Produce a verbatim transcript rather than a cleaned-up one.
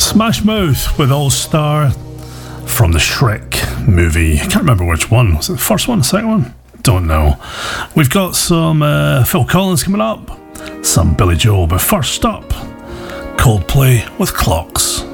Smash Mouth with All Star from the Shrek movie. I can't remember which one. Was it the first one, the second one? Don't know. We've got some uh, Phil Collins coming up, some Billy Joel, but first up, Coldplay with Clocks.